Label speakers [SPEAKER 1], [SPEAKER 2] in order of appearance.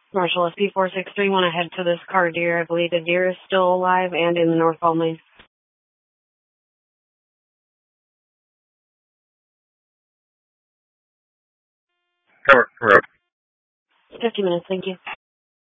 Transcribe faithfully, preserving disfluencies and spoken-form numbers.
[SPEAKER 1] Marshall S P four six three, want to head to this car deer. I believe the deer is still alive and in the North Ball lane.
[SPEAKER 2] Correct.
[SPEAKER 1] fifty minutes, thank you.